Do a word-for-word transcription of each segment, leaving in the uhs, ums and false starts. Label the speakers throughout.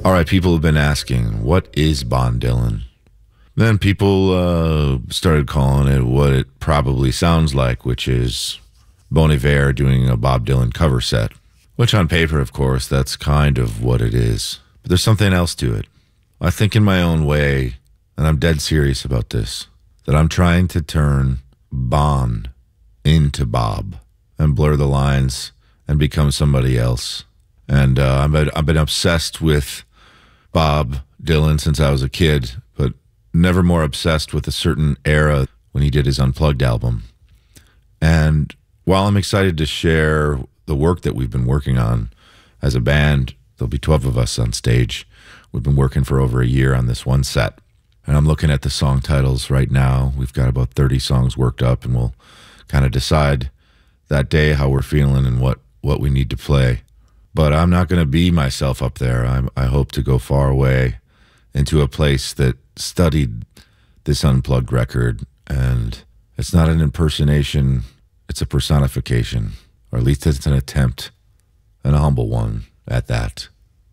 Speaker 1: All right, people have been asking, what is Bob Dylan? Then people uh, started calling it what it probably sounds like, which is Bon Iver doing a Bob Dylan cover set. Which on paper, of course, that's kind of what it is. But there's something else to it. I think in my own way, and I'm dead serious about this, that I'm trying to turn Bon into Bob and blur the lines and become somebody else. And uh, I've, been, I've been obsessed with Bob Dylan since I was a kid, but never more obsessed with a certain era when he did his Unplugged album. And while I'm excited to share the work that we've been working on as a band, there'll be twelve of us on stage. We've been working for over a year on this one set. And I'm looking at the song titles right now. We've got about thirty songs worked up, and we'll kind of decide that day how we're feeling and what, what we need to play. But I'm not going to be myself up there. I'm, I hope to go far away into a place that studied this Unplugged record. And it's not an impersonation, it's a personification. Or at least it's an attempt, and a humble one at that.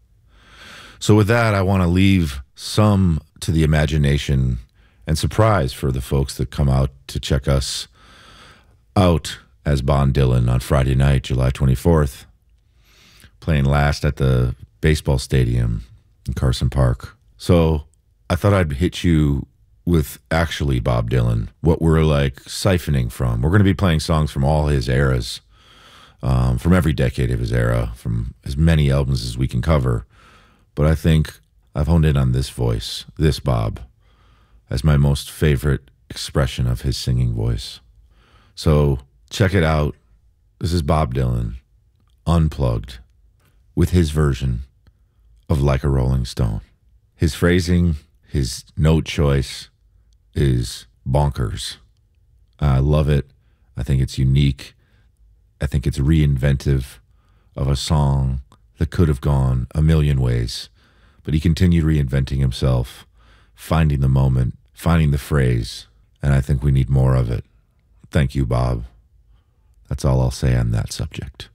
Speaker 1: So with that, I want to leave some to the imagination and surprise for the folks that come out to check us out as Bob Dylan on Friday night, July twenty-fourth. Playing last at the baseball stadium in Carson Park. So I thought I'd hit you with actually Bob Dylan, what we're like siphoning from. We're going to be playing songs from all his eras, um, from every decade of his era, from as many albums as we can cover. But I think I've honed in on this voice, this Bob, as my most favorite expression of his singing voice. So check it out. This is Bob Dylan, Unplugged, with his version of Like a Rolling Stone. His phrasing, his note choice is bonkers. I love it. I think it's unique. I think it's reinventive of a song that could have gone a million ways. But he continued reinventing himself, finding the moment, finding the phrase, and I think we need more of it. Thank you, Bob. That's all I'll say on that subject.